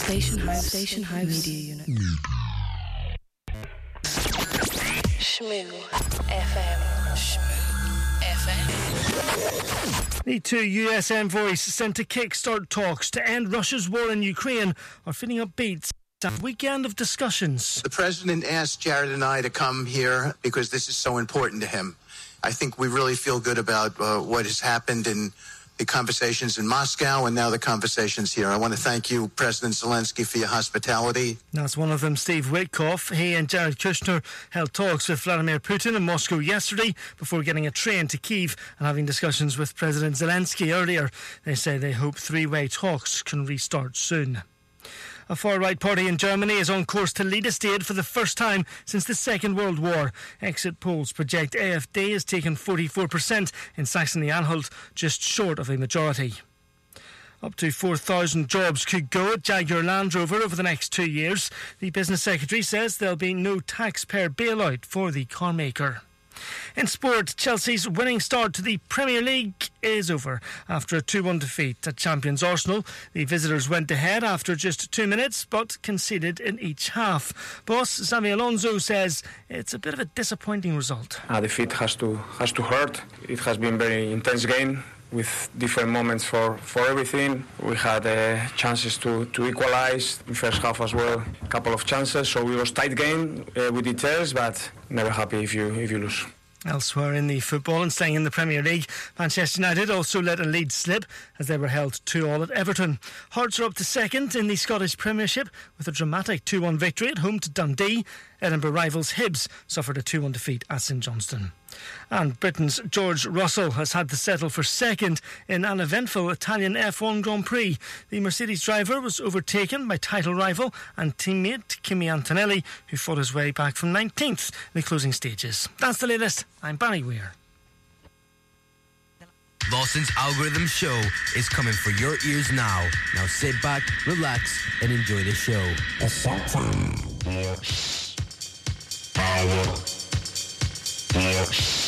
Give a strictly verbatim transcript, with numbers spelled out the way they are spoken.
Station House, Station House Media Unit. Shmoo F M. Shmoo F M. The two U S envoys sent to kickstart talks to end Russia's war in Ukraine are feeling upbeat. A weekend of discussions. The president asked Jared and I to come here because this is so important to him. I think we really feel good about uh, what has happened in the conversations in Moscow and now the conversations here. I want to thank you, President Zelensky, for your hospitality. That's one of them, Steve Witkoff. He and Jared Kushner held talks with Vladimir Putin in Moscow yesterday before getting a train to Kyiv and having discussions with President Zelensky earlier. They say they hope three-way talks can restart soon. A far-right party in Germany is on course to lead a state for the first time since the Second World War. Exit polls project A F D has taken forty-four percent in Saxony-Anhalt, just short of a majority. Up to four thousand jobs could go at Jaguar Land Rover over the next two years. The business secretary says there'll be no taxpayer bailout for the car maker. In sport, Chelsea's winning start to the Premier League is over. After a two one defeat at champions Arsenal, the visitors went ahead after just two minutes but conceded in each half. Boss Xabi Alonso says it's a bit of a disappointing result. A defeat has to has to hurt. It has been a very intense game with different moments for, for everything. We had uh, chances to, to equalise in first half as well, a couple of chances, so it was tight game uh, with details, but never happy if you if you lose. Elsewhere in the football and staying in the Premier League, Manchester United also let a lead slip as they were held two all at Everton. Hearts are up to second in the Scottish Premiership with a dramatic two one victory at home to Dundee. Edinburgh rivals Hibs suffered a two one defeat at St Johnstone. And Britain's George Russell has had to settle for second in an eventful Italian F one Grand Prix. The Mercedes driver was overtaken by title rival and teammate Kimi Antonelli, who fought his way back from nineteenth in the closing stages. That's the latest. I'm Barry Weir. Lawson's Algorithm Show is coming for your ears now. Now sit back, relax, and enjoy the show. It's showtime. Power.